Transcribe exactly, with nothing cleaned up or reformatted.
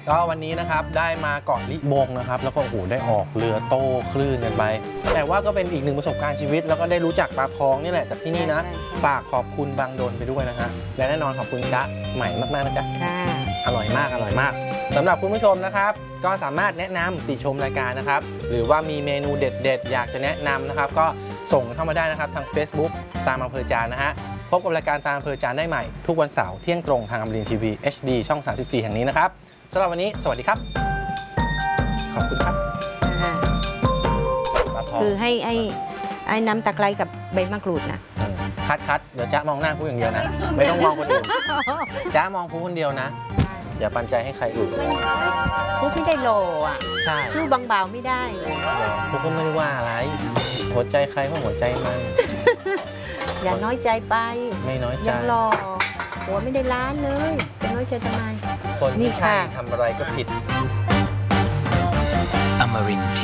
ก็วันนี้นะครับได้มาเกาะลิบงนะครับแล้วก็โอ้โหได้ออกเรือโต้คลื่นกันไปแต่ว่าก็เป็นอีกหนึ่งประสบการณ์ชีวิตแล้วก็ได้รู้จักปลาพองนี่แหละจากที่นี่นะฝากขอบคุณบางโดนไปด้วยนะฮะและแน่นอนขอบคุณจ๊ะใหม่มากๆนะจ๊ะอร่อยมากอร่อยมากสำหรับคุณผู้ชมนะครับก็สามารถแนะนำติชมรายการนะครับหรือว่ามีเมนูเด็ดๆอยากจะแนะนำนะครับก็ส่งเข้ามาได้นะครับทาง Facebook ตามอำเภอจานนะฮะพบกับรายการตามอำเภอจานได้ใหม่ทุกวันเสาร์เที่ยงตรงทางอมรินทร์ทีวี เอช ดี ช่องสามสิบสี่แห่งนี้นะครับสำหรับวันนี้สวัสดีครับขอบคุณครับคือให้ไอ้ไอ้น้ำตะไคร้กับใบมะกรูดนะคัดคัดเดี๋ยวจ๊ะมองหน้าผู้อย่างเดียวนะไม่ต้องมองคนอื่นจ๊ะมองผู้คนเดียวนะอย่าปันใจให้ใครอื่นผู้ไม่ได้โลอ่ะใช่ผู้บางเบาไม่ได้ผู้ก็ไม่ได้ว่าอะไรหัวใจใครก็หัวใจมันอย่าน้อยใจไปไม่น้อยใจยังรอหัวไม่ได้ล้านเลยจะน้อยใจทำไมคนที่ใช่ทำอะไรก็ผิดอมรินทร์